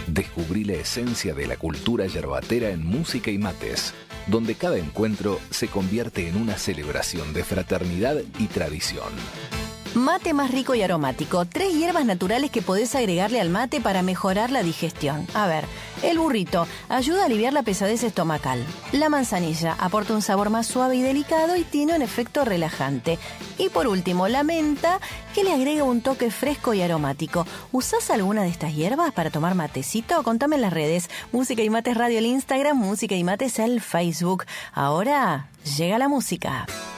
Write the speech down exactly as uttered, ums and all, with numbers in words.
Descubrí la esencia de la cultura yerbatera en Música y Mates, donde cada encuentro se convierte en una celebración de fraternidad y tradición. Mate más rico y aromático. Tres hierbas naturales que podés agregarle al mate para mejorar la digestión. A ver, el burrito ayuda a aliviar la pesadez estomacal. La manzanilla aporta un sabor más suave y delicado y tiene un efecto relajante. Y por último, la menta, que le agrega un toque fresco y aromático. ¿Usás alguna de estas hierbas para tomar matecito? Contame en las redes. Música y Mates Radio el Instagram, Música y Mates el Facebook. Ahora llega la música.